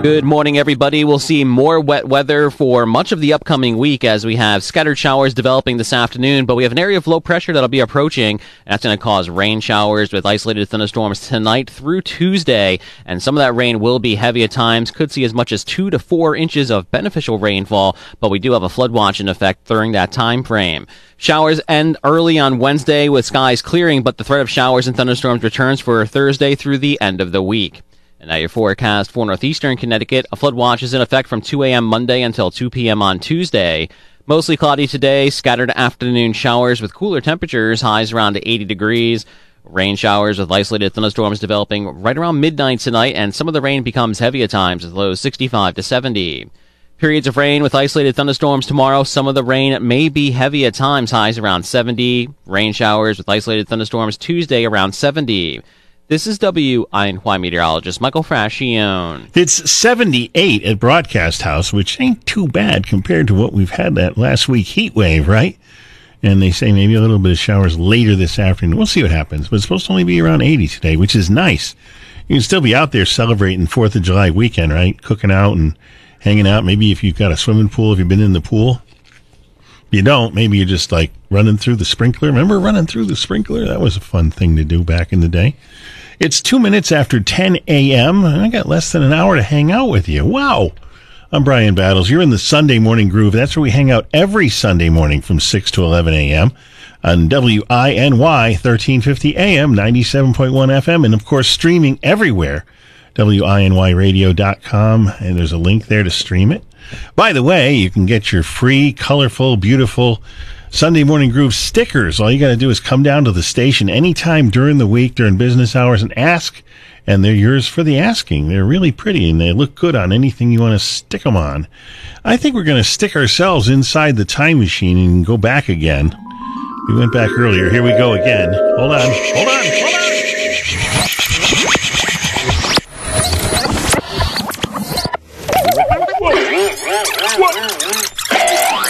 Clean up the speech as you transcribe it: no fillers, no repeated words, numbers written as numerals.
Good morning, everybody. We'll see more wet weather for much of the upcoming week as we have scattered showers developing this afternoon, but we have an area of low pressure that'll be approaching. That's going to cause rain showers with isolated thunderstorms tonight through Tuesday, and some of that rain will be heavy at times. Could see as much as 2 to 4 inches of beneficial rainfall, but we do have a flood watch in effect during that time frame. Showers end early on Wednesday with skies clearing, but the threat of showers and thunderstorms returns for Thursday through the end of the week. And now your forecast for northeastern Connecticut. A flood watch is in effect from 2 a.m. Monday until 2 p.m. on Tuesday. Mostly cloudy today, scattered afternoon showers with cooler temperatures, highs around 80 degrees. Rain showers with isolated thunderstorms developing right around midnight tonight, and some of the rain becomes heavy at times with lows 65 to 70. Periods of rain with isolated thunderstorms tomorrow. Some of the rain may be heavy at times, highs around 70. Rain showers with isolated thunderstorms Tuesday around 70. This is WINY meteorologist Michael Frascione. It's 78 at Broadcast House, which ain't too bad compared to what we've had that last week heat wave, right? And they say maybe a little bit of showers later this afternoon. We'll see what happens, but it's supposed to only be around 80 today, which is nice. You can still be out there celebrating 4th of July weekend, right? Cooking out and hanging out. Maybe if you've got a swimming pool, if you've been in the pool. If you don't, maybe you're just like running through the sprinkler. Remember running through the sprinkler? That was a fun thing to do back in the day. It's 2 minutes after 10 a.m., and I got less than an hour to hang out with you. Wow. I'm Brian Battles. You're in the Sunday Morning Groove. That's where we hang out every Sunday morning from 6 to 11 a.m. on WINY 1350 AM, 97.1 FM, and, of course, streaming everywhere, WINYradio.com, and there's a link there to stream it. By the way, you can get your free, colorful, beautiful Sunday Morning Groove stickers. All you got to do is come down to the station anytime during the week, during business hours, and ask, and they're yours for the asking. They're really pretty, and they look good on anything you want to stick them on. I think we're going to stick ourselves inside the time machine and go back again. We went back earlier. Here we go again. Hold on.